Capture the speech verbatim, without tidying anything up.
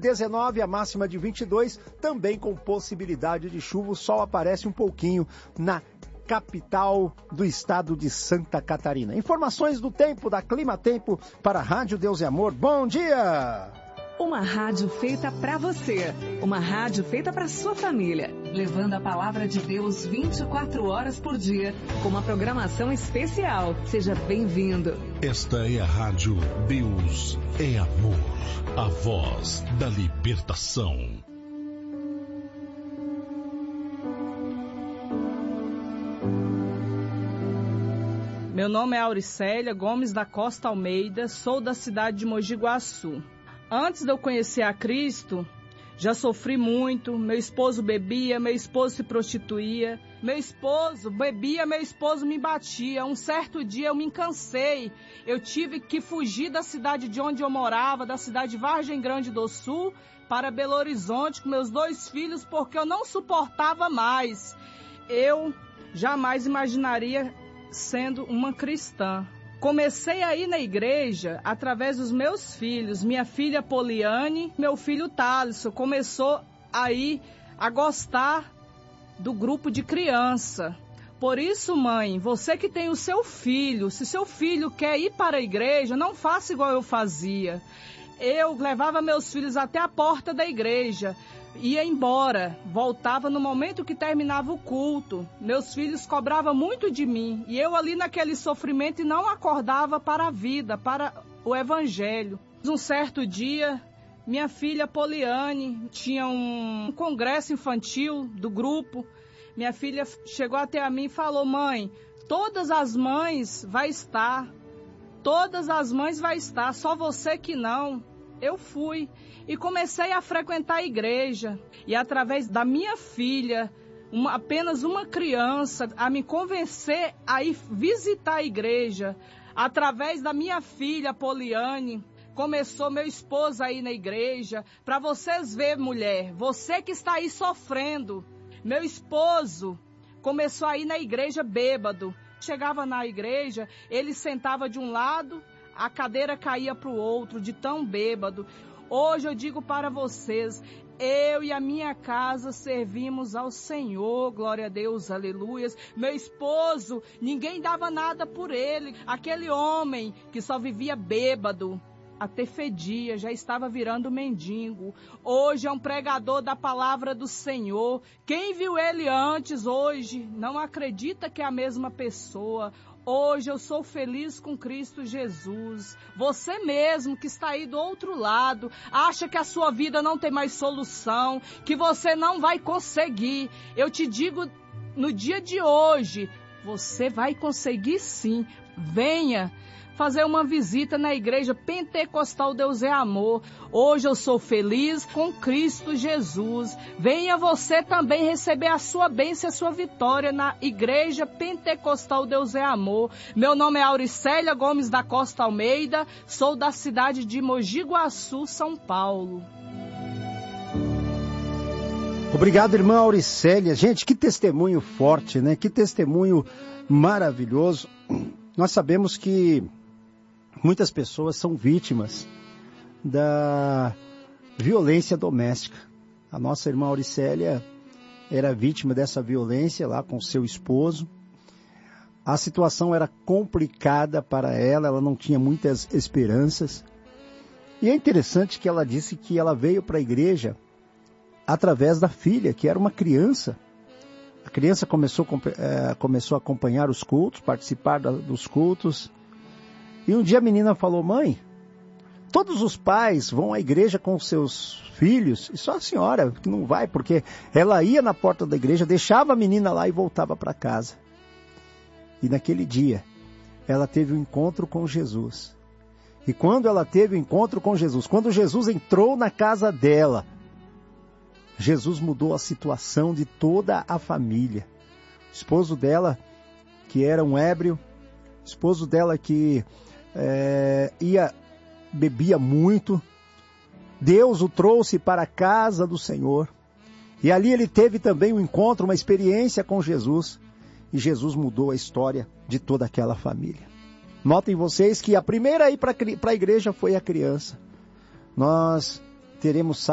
dezenove, a máxima de vinte e dois, também com possibilidade de chuva. O sol aparece um pouquinho na capital do estado de Santa Catarina. Informações do tempo da Clima Tempo para a Rádio Deus e Amor. Bom dia! Uma rádio feita para você, uma rádio feita para sua família, levando a palavra de Deus vinte e quatro horas por dia, com uma programação especial. Seja bem-vindo. Esta é a Rádio Deus é Amor, a voz da libertação. Meu nome é Auricélia Gomes da Costa Almeida, sou da cidade de Mogi Guaçu. Antes de eu conhecer a Cristo, já sofri muito, meu esposo bebia, meu esposo se prostituía, meu esposo bebia, meu esposo me batia. Um certo dia eu me cansei, eu tive que fugir da cidade de onde eu morava, da cidade de Vargem Grande do Sul, para Belo Horizonte com meus dois filhos, porque eu não suportava mais. Eu jamais imaginaria sendo uma cristã. Comecei a ir na igreja através dos meus filhos, minha filha Poliane, meu filho Thaleson, começou a ir a gostar do grupo de criança. Por isso, mãe, você que tem o seu filho, se seu filho quer ir para a igreja, não faça igual eu fazia. Eu levava meus filhos até a porta da igreja, ia embora, voltava no momento que terminava o culto. Meus filhos cobravam muito de mim e eu ali naquele sofrimento e não acordava para a vida, para o evangelho. Um certo dia, minha filha Poliane tinha um congresso infantil do grupo. Minha filha chegou até a mim e falou: mãe, todas as mães vai estar, todas as mães vai estar, só você que não. Eu fui e comecei a frequentar a igreja. E através da minha filha, uma, apenas uma criança, a me convencer a ir visitar a igreja. Através da minha filha, Poliane, começou meu esposo a ir na igreja. Para vocês verem, mulher, você que está aí sofrendo. Meu esposo começou a ir na igreja bêbado. Chegava na igreja, ele sentava de um lado, a cadeira caía para o outro, de tão bêbado. Hoje eu digo para vocês, eu e a minha casa servimos ao Senhor, glória a Deus, aleluias. Meu esposo, ninguém dava nada por ele. Aquele homem que só vivia bêbado, até fedia, já estava virando mendigo. Hoje é um pregador da palavra do Senhor. Quem viu ele antes, hoje, não acredita que é a mesma pessoa. Hoje eu sou feliz com Cristo Jesus. Você mesmo que está aí do outro lado, acha que a sua vida não tem mais solução, que você não vai conseguir. Eu te digo, no dia de hoje, você vai conseguir sim. Venha fazer uma visita na igreja Pentecostal Deus é Amor. Hoje eu sou feliz com Cristo Jesus. Venha você também receber a sua bênção e a sua vitória na igreja Pentecostal Deus é Amor. Meu nome é Auricélia Gomes da Costa Almeida, sou da cidade de Mogi Guaçu, São Paulo. Obrigado, irmã Auricélia. Gente, que testemunho forte, né? Que testemunho maravilhoso. Nós sabemos que muitas pessoas são vítimas da violência doméstica. A nossa irmã Auricélia era vítima dessa violência lá com seu esposo. A situação era complicada para ela, ela não tinha muitas esperanças. E é interessante que ela disse que ela veio para a igreja através da filha, que era uma criança. A criança começou, é, começou a acompanhar os cultos, participar da, dos cultos. E um dia a menina falou: mãe, todos os pais vão à igreja com seus filhos, e só a senhora que não vai, porque ela ia na porta da igreja, deixava a menina lá e voltava para casa. E naquele dia, ela teve um encontro com Jesus. E quando ela teve o um encontro com Jesus, quando Jesus entrou na casa dela, Jesus mudou a situação de toda a família. O esposo dela, que era um ébrio, o esposo dela que é, ia, bebia muito, Deus o trouxe para a casa do Senhor. E ali ele teve também um encontro, uma experiência com Jesus. E Jesus mudou a história de toda aquela família. Notem vocês que a primeira a ir para a igreja foi a criança. Nós teremos